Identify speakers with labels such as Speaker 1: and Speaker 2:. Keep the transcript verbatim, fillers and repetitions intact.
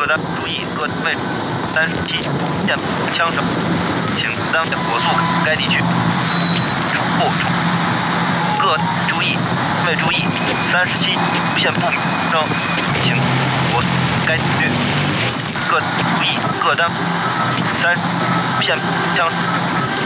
Speaker 1: 各单注意各位三十七线枪手，请单位火速该地区。不出各注意，位注意三十七无线部正，请火速该地区。各注意各单三无线枪。